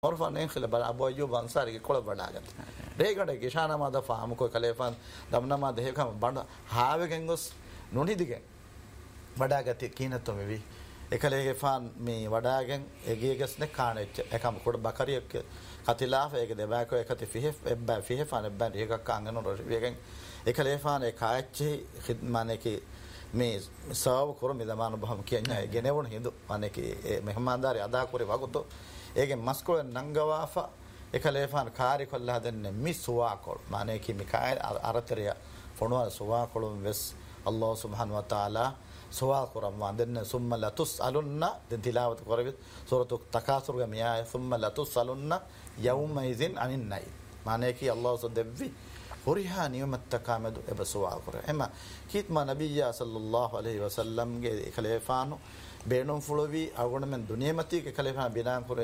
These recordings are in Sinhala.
عرفان انخل بل ابو ايوب انصاري كل بداغت ريگඩ කිෂාන මාද ෆාම කොයි කලේෆන් දම්න මාද හේකම බඩ හාවෙගෙන් ගොස් නොනිදිගෙන් වඩාගති කීනතො මෙවි එකලේගේ ෆාන් මේ වඩාගෙන් එගේගස්නේ කාණෙච්ච එකම කොට බකරියක් කතිලාෆ ඒක දෙබාකෝ එකති ෆිහෙ එබ්බා ෆිහෙ ෆාන එබ්බා එකක් කාංගන රොවිගෙන් එකලේ ෆාන ඒ කාච්චි ඛිද්මානේ කි මේ සාව කර මේ දමාන බහම කියන්නේ ගෙනෙවුන හිඳු අනේ කි මෙහමාන්දාරි අදා කරේ වගොතෝ ඒකෙන් මස්කොල නංගවාෆා එකලේෆාන කාරි කොල්ලා හදන්නේ මිස්වාකොල් මානේ කි මිකායල් අරතරිය ෆොනවා සවාකොලම් වෙස් අල්ලාහ් සුබ්හානහු වතාලා සවාකොරම් වන්දන්න සුම්ම ලතුස් අලුන්න දැන් තිලාවත කරවි සූරතු තකාසුර් ගමියා සුම්ම ලතුස් අලුන්න යවුමයිසින් අනින්නයි මානේ කි අල්ලාහ් සදෙව්වි හොරිහා නියමත් තකාමදු එබසවාකොර එම කිත්මා නබියා සල්ලල්ලාහු අලයිහි වසල්ලම් ගේ එකලේෆානු බේනුම් ෆුලොවි අවගොණමෙන් දුනියමති එකලේෆාන බිනාම් කරේ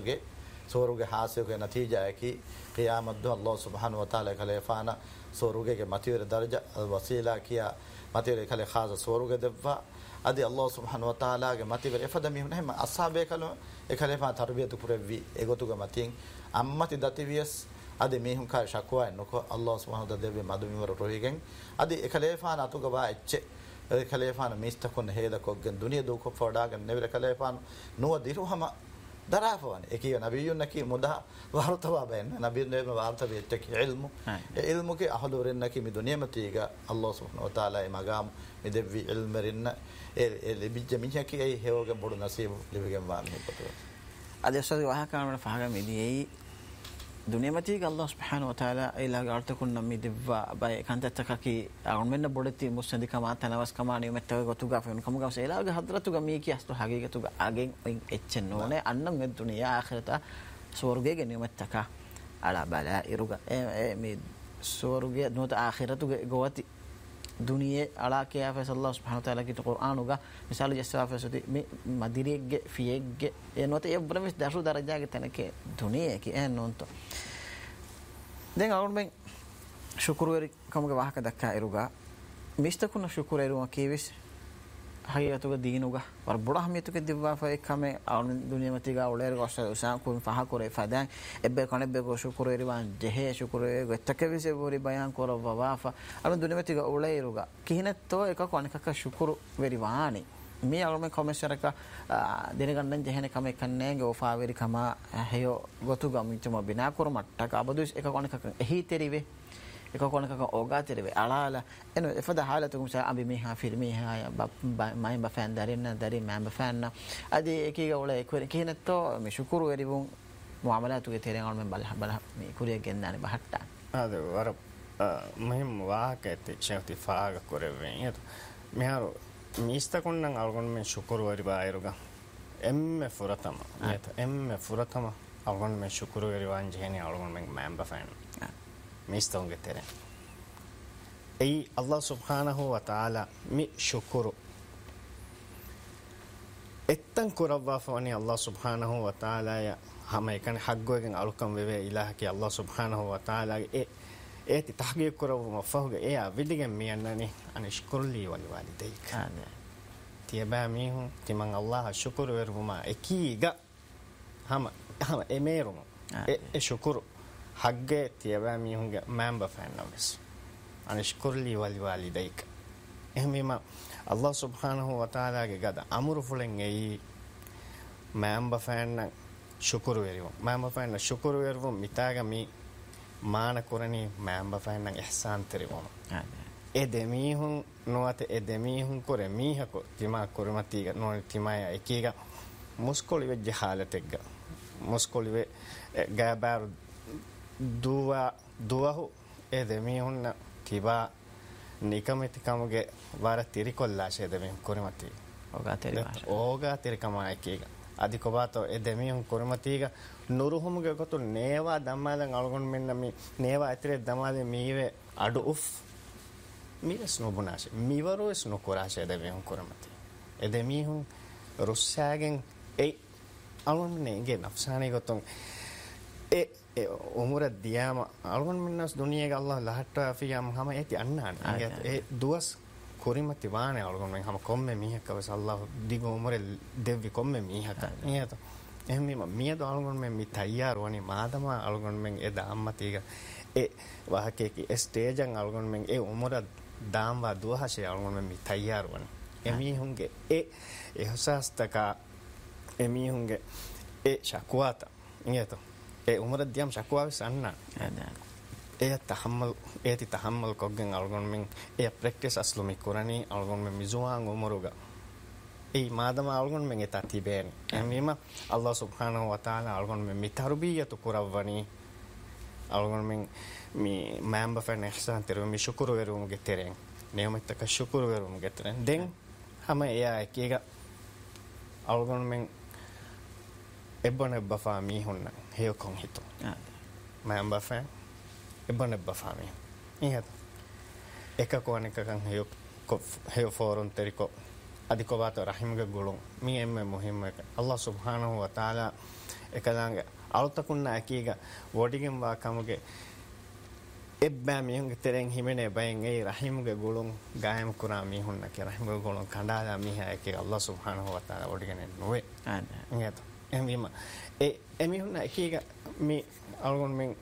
සෝරුගේ හාසියගේ නතිජායකි ඛියාමත් දු අල්ලාහ් සුබ්හානහු වතාලා එකලේෆාන සෝරුගේ මතිවර දරජා වසීලා කියා මතිවර එකලේ ખાસ සෝරුගේ දෙවවා අදි අල්ලාහ් සුබ්හානහු වතාලාගේ මතිවර එෆදමි නැම අසාබේ කලෝ එකලේෆාන තර්බියතු කුරෙවි ඒගොතුගේ මතින් අම්මති දතිවියස් අදි මේහුන් කා ශක්වා නොකෝ අල්ලාහ් සුබ්හානහු වතාලා දෙවි මදුමිවර රොහිගෙන් අදි එකලේෆාන අතුගවා එච්චේ එකලේෆාන මිස්තකොන් හේදකොග්ගෙන් දුනිය දුක ෆොඩාගෙන නෙවර එකලේෆාන නුව දිරුහම දරාෆවන එකී නබියුන් නකි මුදා වර්තවා බෙන් නබියුන් නේ වාර්ත වෙච්ච කි ඉල්මු ඉල්මු කි අහලුරෙන් නකි මි දුනියමතිග අල්ලාහ් සුබ්හානහු වතාලා ඒ මගාම් මි දෙවි ඉල්මරින්න ඒ ලිබිජ්ජ මිහකි ඒ හේවගේ බොඩු නසීබ ලිබිගෙන් වාමි පොතෝ අදස්සද වහකාරණ ෆහගම ඉදී දුනියමතිග අල්ලාහ් සුබ්හානහු වතාලා ඒලාගේ අර්ථකුන් නම් මි දෙවවා බය කන්තත්තකකි අරුන් මෙන්න බොඩති මුස්සදිකම තනවස් කමාණිය මෙත්තව ගොතුගා ෆෙන් කමුගා ඒලාගේ හදරතුග මී කියස්තු හගීගතුග අගෙන් එච්චෙන් නෝනේ අන්නම් මෙ දුනියා ආඛිරත ස්වර්ගයේ නියමත්තක අලා බලා ඉරුග මේ ස්වර්ගයේ නොත ආඛිරතුගේ ගොවති දුනියේ අලා කියාෆස් අල්ලාහ් සුබ්හානහු වතාලා කිත කුර්ආනුගා මිසාල ජස්සාෆසති මේ මදිරියගේ ෆියෙගේ ඒ නොත ඒ බ්‍රමිස් දසු දරජාගේ තනකේ දුනියේ කි එන්නොන්තෝ දැන් අවුරුමෙන් ශුක්‍රවරි කමුගේ වාහක දක්කා ඉරුගා මිස්තකුන ශුක්‍රවරුම කීවිස් හයියතුග දීනුගා වර බොඩහමියතුක දිවවා ෆේ කමේ අවුරුන් දුනියමතිගා උලේර ගොස්ස උසාන් කුන් ෆහ කරේ ෆදාන් එබ්බේ කනෙබ්බේ ගෝ ශුක්‍රවරි වන් ජෙහෙ ශුක්‍රවරි ගත්තකවිසේ වරි බයන් කරව වාෆා අවුරුන් දුනියමතිගා උලේරුගා කිහිනත්තෝ එක කොනකක ශුක්‍රවරි වානි මේ අවුරුමෙන් කොමෙසරක දිනගණ්ඩන් ජෙහෙන කම එකන්නේ ගෝෆාවරි කම හයෝ ගොතුගා මිචම බිනා කර මට්ටක අබදුස් එක කොනකක එහි තෙරිවේ එක කොනකක ඕගා තෙරිවේ අලාලා එන එෆද حالتكم සාබි මේහා ෆිල්මේ හාය මයින් බෆෑන් දරින්න දරි මෑන් බෆෑන් අදි එකීග උල එක කිනත්තෝ මේ ශුකුරු වෙරිවුන් මුආමලාතුගේ තෙරෙන් අවුරුමෙන් බල මේ කුරිය ගෙන්නානේ බහට්ටා ආද වර මහිම් වාහකෙත් ෂෙෆ්ටි ෆාග කරවෙන් යත මෙහාරු මිස්තකුන්නම් අවුරුන් මේ ශුකුරු වෙරි බායරුගා එම්මෙ ෆුරතම යත එම්මෙ ෆුරතම අවුරුන් මේ ශුකුරු වෙරි වන් ජෙහෙනේ අවුරුන් මේ මෑන් බෆෑන් මිස්තෝන්ගේ තෙරෙන් ඒ අල්ලාහ් සුබ්හානහු වතාලා මි ශුකුරු එත්තන් කරවවා ෆෝනි අල්ලාහ් සුබ්හානහු වතාලා ය හැම එකන හග්ගෝගෙන් අලුකම් වෙවේ ඉලාහකි අල්ලාහ් සුබ්හානහු වතාලාගේ ඒති තහගීක් කරවම ෆහුගේ එයා විදිගෙන් මියන්නනේ අනිෂ්කුරුලි වලි වලිදයික තියබා මිහුන් තිමන් අල්ලාහ් ශුකුරු වෙරුමා එකීග හැම එමේරුම ඒ ශුකුරු හග්ගේ තියබා මිහුන්ගේ මෑම්බ ෆෑන්නවස් අනිෂ්කුරුලි වලි වලිදයික එහෙමම අල්ලාහ් සුබ්හානහු වතාලාගේ ගද අමුරු ෆුලෙන් එයි මෑම්බ ෆෑන්න ශුකුරු වෙරුම මෑම්බ ෆෑන්න ශුකුරු වෙරුම මිතාගමි මාන කරණි මෑම්බ ෆෑන්න ඉහ්සාන් තෙරිවම ඒ දෙමීහුන් නොවත ඒ දෙමීහුන් කරේ මීහකෝ තිමා කරමතිග නොන තිමය එකීග මුස්කොලි වෙජ්ජ حالتෙක්ග මුස්කොලි වේ ගෑබාර දුවහු ඒ දෙමීහුන් තිබා නිකමෙති කමගේ වාර තිරිකොල්ලාෂේ දෙමීහුන් කරමති ඕගා තිරිකම එකීග අදි කොබාතෝ ඒ දෙමීහුන් කරමතිග නුරුහුමුගේ ගොතු නේවා දම්මාදන් අලගොන් මෙන්න මේ නේවා ඇතරේ දමාදේ මීවේ අඩු උෆ් මිරස් නොබුනාෂේ මිවරොස් නොකරාෂේ දෙමීහුන් කරමති ඒ දෙමීහුන් රුස්සාගෙන් ඒ අලගොන් නේගේ නෆ්සානේ ගොතුන් ඒ උමුර දියාම අලගොන් මින්නස් දුනියේක අල්ලාහ් ලහට්ටා ෆියම් හැම ඒති අන්නාන ඒ දුවස් කොරිමති වානේ අලගොන් මෙන් හැම කොම්මේ මීහකවස් අල්ලාහ් දිග උමුර දෙවි කොම්මේ මීහක නියත එහෙම මියද අලුගොන් මෙන් මි තයාර වනි මාදම අලුගොන් මෙන් එද අම්මතිග ඒ වහකේකි ස්ටේජන් අලුගොන් මෙන් ඒ උමර දාම්වා දුවහෂේ අලුගොන් මෙන් මි තයාර වනි එමිහුන්ගේ ඒ හසස්තක එමිහුන්ගේ ඒ ශක්වාත ඉංගේතෝ ඒ උමර දියම් ශක්වාව සන්න ඒ තහම්මල් කොග්ගෙන් අලුගොන් මෙන් ඒ ප්‍රැක්ටිස් අස්ලුමි කුරණි අලුගොන් මෙන් මිසුවාන් උමරුගා ඒ මාදම අලුගොන් මෙන් එත තිබේන එමෙම අල්ලාහ් සුබ්හානහු වතාලා අලුගොන් මෙන් මිතර්බියතු කුරවණි අලුගොන් මෙන් මි මෑම්බ ෆෙන් ඉහ්සාන් තෙරු මි ශුක්‍ර වෙරුමුගේ තෙරෙන් නියමිතක ශුක්‍ර වෙරුමුගේ තෙරෙන් දෙන් හැම එයා එකීග අලුගොන් මෙන් එබ්බන බෆා මි හොන්න හේකොන් හිතු මෑම්බ ෆෙන් එබ්බන බෆා මි ඉහත එක කොණකකන් හේය ෆෝරොන් තෙරිකෝ adikobato rahimge gulun mi emme muhimme Allah subhanahu wa taala ekadange alutakunna akiga wodigen wa kamuge ebba mihunge tereng himene bayen ei rahimge gulun gaem kura mihunna ke rahimge gulun kandala miha eke Allah subhanahu wa taala wodigen nowe ngeto emima emihunna akiga mi algon men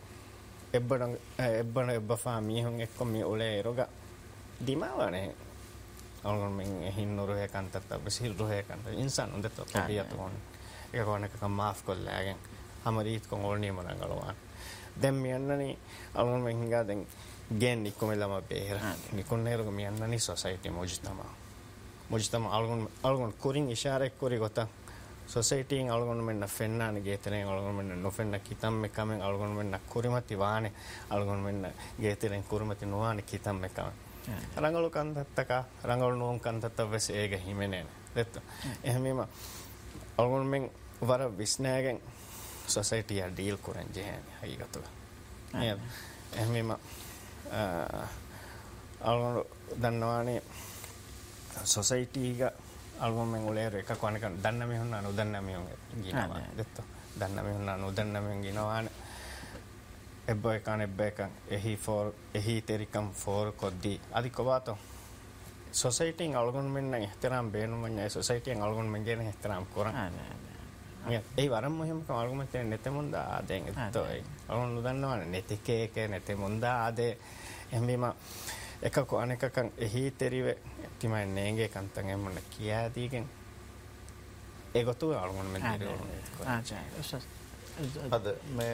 ebba fa mihun ekko mi ole roga dimawane algon men hinno rohe kantata besir rohe kanta insan unde to tabiatu on eka kone ka maaf kollagen hamarit kon olni manangalawan dem mi annani algon men hinga den gen nikome lama behra nikonero mi annani society mujtama algon korin ishare kori gota society in algon men na fenna ne geteren algon men no fenna kitam me kamen algon men na kurimati waane algon men na geteren kurimati noane kitam me kamen rangalu kantattaka rangalu nuon kantatta ves ege himenen detta ehmema algon men wara visnagen society ya deal koren jehen haigatu ehmema algon dannawane society ga algon men ulere ka konekan danna me honna udanna me ginawa detta danna me honna udanna me ginawane ebbe kan ehi terikam for koddi adi kobato society algon men na ihtiram beenu men society algon men gen ihtiram koran ei waram muhim kam algon men ten netemunda aden etto algon udannawane netike ke netemunda ade embima ekako anekakan ehi terive timai nenge kantan emma kiya digen egotu algon men diro ad me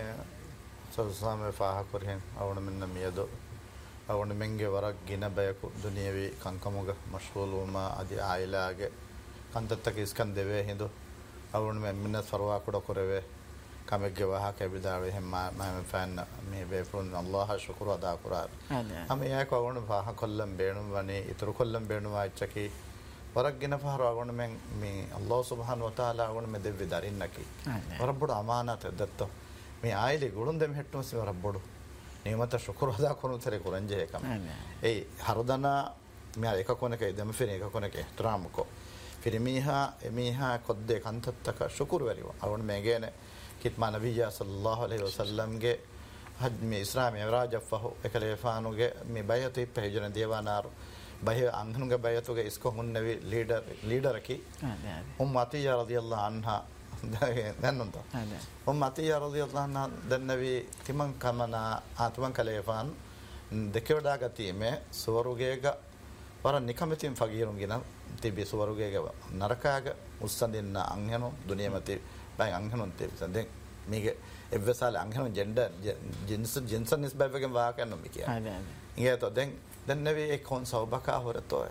සල්සාමේ ෆාහ කරහෙන් අවුණ මෙන්න මියදෝ අවුණ මෙන්ගේ වරක් ගින බයකු දුනියවි කංකමුග මෂූලුම අදි ආයිලාගේ කන්තත්තක ඉස්කන් දෙවේ හිඳු අවුණ මෙන්න සරවා කුඩ කරවේ කමෙක්ගේ වහ කැබිදාවේ හැම මම ෆෑන් මේ බේපුන් අල්ලාහ ශුක්‍ර අදා කරා අම යාක අවුණ ෆාහ කොල්ලම් බේණුම් වනේ ඉතුරු කොල්ලම් බේණුම ආච්චකි වරක් ගින ෆාහ අවුණ මෙන් මේ අල්ලාහ් සුබ්හානහු වතාලා අවුණ මෙ දෙවි දරින්නකි වරබුඩ අමානත දත්තෝ මේ ආයිලි ගුළුන් දෙම හෙට්ටොස් වර බොඩු නියමත ශුක්‍ර අදා කරනු තරේ කුරංජේ එකම ඒ හරදනා මෙයා එක කොනක දෙම ෆිරේ එක කොනක ත්‍රාමකෝ ෆිරිමීහා එමීහා කොද්දේ කන්තත්තක ශුක්‍ර වරිව අවුන් මේගේන කිත්මා නබියා සල්ලල්ලාහු අලයිහි වසල්ලම්ගේ හජ් මේ ඉස්ලාම මිරාජෆහු එකලේෆානුගේ මේ බයතු ඉපෙජන දේවානාර බය අංගනුගේ බයතුගේ ඉස්කො හුන්නවි ලීඩර් කි උම්මතියා රදියල්ලාහු අන්හා දැන්නුන්ත උම්මතියා රදියල්ලාහු අන්හා දන්නවි තිමන් කමනා ආතුමන් කලේෆාන් දෙකවඩා ගතියේ සවරුගේග වර නිකමෙතින් ෆගීරුන්ගෙන තිබි සවරුගේග නරකාග උස්සඳින්න අංහනු දුනියමති බයි අංහනුන් තිබසන් දැන් මේක එවසාල අංහනු ජෙන්ඩර් ජින්සන් නිස්බයිවගෙන් වාකන්න මිකිය ඉගේතෝ දැන් නවි ඒ කොන් සවබකා හොරතෝ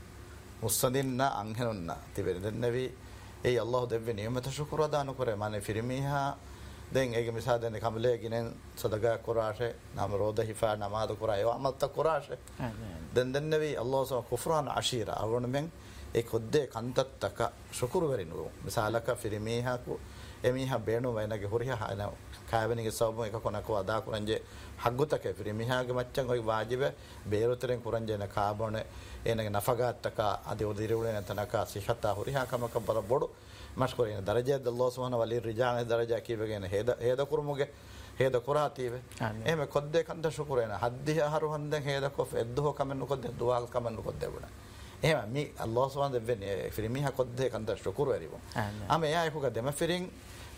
උස්සඳින්න අංහනුන්න තිබෙන දැන් නවි ඒ අල්ලාහ් දෙවි නියමත ශුක්‍ර අදාන කරේ මානේ ෆිරිමීහා දැන් ඒක මිසා දැන් කමලේ ගිනෙන් සදගා කුරාෂේ නම රෝද හිෆා නමාද කුරා ඒවා අමත්ත කුරාෂේ දැන් නවි අල්ලාහ් සව කුෆරාන අශීරා අවුණ මෙන් ඒ කොද්දේ කන්තත්තක ශුක්‍ර වෙරිනු මිසාලක ෆිරිමීහා ಕು එමිහා බේණු වයිනගේ හොරියා හන කාවණිගේ සවම එක කොනකෝ අදා කුරංජේ හග්ගොතක ෆිරිමීහාගේ මච්චන් ඔයි වාජිබ බේරොතරෙන් කුරංජේන කාබොන එනගේ නෆගාත්තක අදී උදිරුලේ නැතනක සිහතා හොරියා කමක බර බොඩු මස්කෝරින දරජය අල්ලාහ් සුබ්හානහු වලි රිජාන දරජා කීවගෙන හේද කුරුමුගේ හේද කුරාතීවේ එහෙම කොද්දේ කන්ද ශුක්‍රේන හද්දිය හරුවන් දැන් හේද කොෆ එද්දෝ කමන්නු කොද්දේ දුවාල් කමන්නු කොද්දේ වුණා එහෙම මේ අල්ලාහ් සුබ්හානහු දෙන්නේ ෆිරිමීහා කොද්දේ කන්ද ශුක්‍ර වෙරිවෝ අම එයා එකුග දෙම ෆිරින්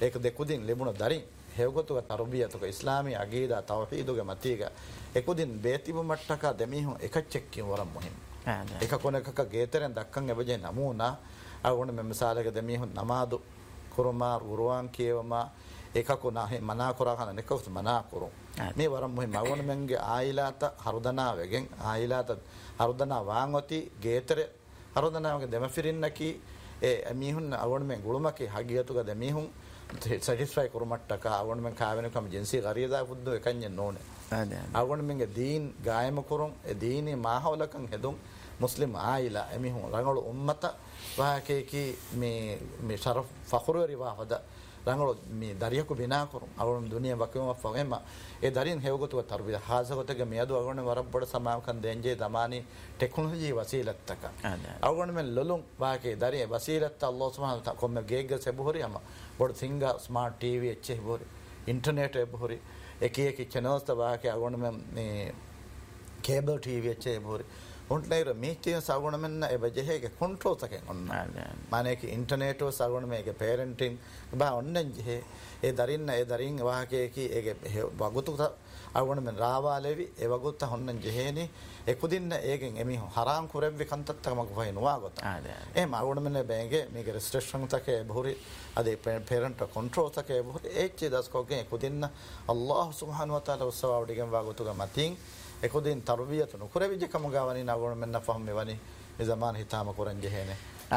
ඒක දෙකුදින් ලැබුණ දරින් හේවගතුක තර්බියතුක ඉස්ලාමී අගීදා තවහීදුගේ මතීග එකුදින් බේතිබ මට්ටක දෙමිහුන් එකච්චෙක්කින් වරම් මුහිම් එක කොනකක ගේතරෙන් දක්කන් එබජේ නමූනා අගොණ මෙ මිසාලක දෙමිහුන් නමාදු කුරුමා රුරුවන් කියවමා එකකු නැහැ මනා කරාකන නෙකවස් මනා කරු මේ වරම් මුහිම් අගොණ මෙන්ගේ ආයිලාත හරුදනා වෙගෙන් ආයිලාත හරුදනා වාංගොති ගේතර හරුදනාවගේ දෙමෆිරින්නකි ඒ මිහුන් අගොණ මෙන් ගුළුමකි හගියතුක දෙමිහුන් satisfy kurumattaka awon men kaavenakam jinsi ghariyada fuddu ekanye none awon menge deen gaayama kurun e deeni mahawlakan hedun muslim aila emihun rangolu ummata wahakeki me sharaf fakhru riwahada rangolu me dariyaku bina kurun awon duniya bakuma fama e darin hewgotu tarbiya hazagotege meadu awon warabboda samakan denje damani technology wasilattaka awon men lolun wahake dari wasilatta allah subhanahu wa ta'ala komme gegga sebuhori ama bod singa smart tv eche bori internet e bori eki channels ta wahake awon men cable tv eche bori untlayro meeting sagona menna e bajehege control taken onna mane ki internet o sagona mege parenting ba onnen je e darin wahake ki ege wagutu agona men rawa levi e wagutta honnan jeheni e kudinna egen emi haram kurevvi kantatta mag vainu wagota e ma agona men benge mege restriction take bhuri ade parent control take bhuri eche das koge kudinna allah subhanahu wa taala usawadigen wagutu ga matin ekudin tarbiyatu nukurevi kam gawani nagona menna fahme wani e zaman hitama kuran jehene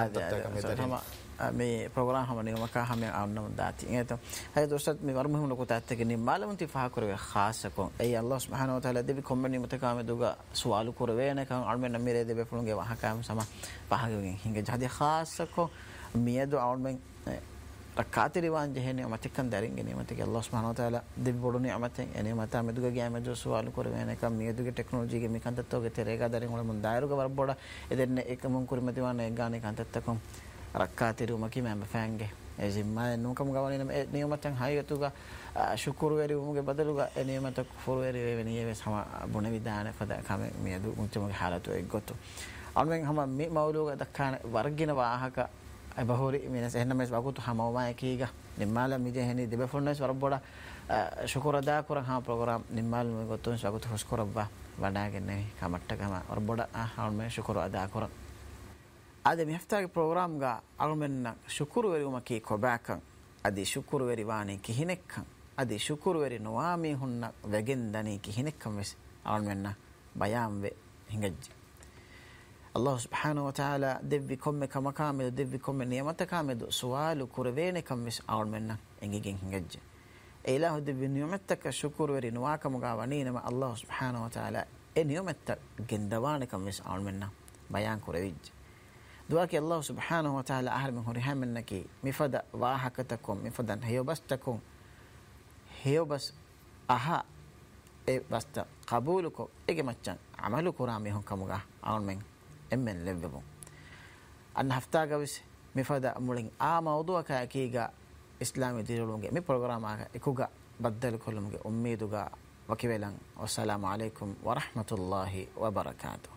මේ ප්‍රෝග්‍රෑම් හැම නියමක හැම ආන්නම දාති ඒත හය දොස්තත් මේ වරමුහු ලොකු තාත්තක නිමාලමුති ෆහ කරවේ ખાસකෝ ඒ අල්ලාහ් සුබ්හානහු වතාලා දෙවි කොම්මනි මතකාම දුග සුවාලු කරවේ නකන් අල්මෙන්න මිරේ දෙබ ෆුලුගේ වහකාම සම පහගෙන් හිඟ ජහදි ખાસකෝ මියදු අල්මෙන් රකාති රිවාන් ජෙහෙනේ මතකන් දරින්ගෙන මතක අල්ලාහ් සුබ්හානහු වතාලා දෙවි බොඩුනේ අමතෙන් එනේ මත මෙදුග ගියා මෙදු සුවාලු කරවේ නකන් මියදුගේ ටෙක්නොලොජි ගේ මිකන්තතෝගේ තෙරේගා දරින් වල මුන් දායරුග වරබොඩ එදෙන්න එකමුන් කුරිමතිවන්නේ ගානේ කන්තතකම් rakkaatiru makime am fange ezimma nukam gawani niyamatan hayatuga shukuru weri umuge badaluga eniyamata kufuru weri weniye sama bune vidana fada kame medu mutuge halatu eggotu almen hama mi mawluga dakkana wargina wahaka bahuri minas ennames wagutu hamawa ekiga nimmala mije heni debe fonnes warboda shukura da kura ha program nimmal me gotun wagutu huskurabba wadagenne kamatta kama warboda almen shukuru ada kura ade mihaftage program ga almenna shukuru weri umaki kobakan ade shukuru weri wani kihinekkan ade shukuru weri nuwami hunna vegendani kihinekkan wes almenna bayamwe hingajji Allah subhanahu wa ta'ala devvi komme kamakame devvi komme niyamata kame suwalu kurvene kam wes almenna engigen hingajji ilahu devvi niyamata shukuru weri nuwakam ga wanina Allah subhanahu wa ta'ala eniyamata gendawane kam wes almenna bayan kurvijji duaki Allah subhanahu wa ta'ala ahal min hurihan minnaki mifada wahakatakum mifadan heyobastakum heyobas aha e basta qabuluko ege maccan amalu kurami hon kamuga aun men emmen levebo an haftaga wis mifada mulin a mawduaka akiga islami dirulunge mi program aga ikuga baddal kolumge ummiduga wakivelan wassalamu alaikum wa rahmatullahi wa barakatuh